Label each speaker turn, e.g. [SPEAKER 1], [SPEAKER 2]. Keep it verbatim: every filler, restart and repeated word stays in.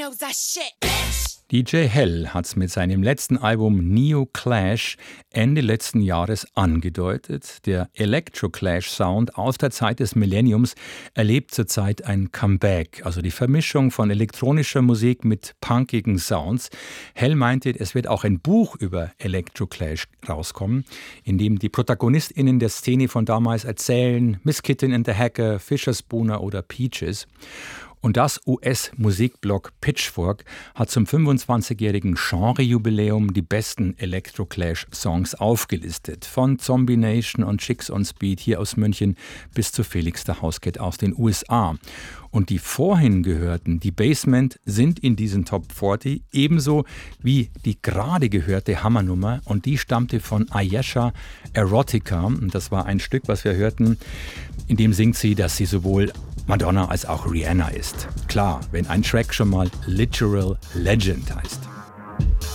[SPEAKER 1] knows that shit, bitch.
[SPEAKER 2] D J Hell hat's mit seinem letzten Album Neo Clash Ende letzten Jahres angedeutet. Der Electro-Clash-Sound aus der Zeit des Millenniums erlebt zurzeit ein Comeback, also die Vermischung von elektronischer Musik mit punkigen Sounds. Hell meinte, es wird auch ein Buch über Electro-Clash rauskommen, in dem die ProtagonistInnen der Szene von damals erzählen, Miss Kitten and the Hacker, Fisher Spooner oder Peaches. Und das U S-Musikblog Pitchfork hat zum fünfundzwanzigjährigen Genre-Jubiläum die besten Electro-Clash-Songs aufgelistet. Von Zombie Nation und Chicks on Speed hier aus München bis zu Felix the Housecat aus den U S A. Und die vorhin gehörten, die Basement, sind in diesen Top vierzig, ebenso wie die gerade gehörte Hammernummer. Und die stammte von Ayesha Erotica. Und das war ein Stück, was wir hörten, in dem singt sie, dass sie sowohl Madonna als auch Rihanna ist. Klar, wenn ein Track schon mal Literal Legend heißt.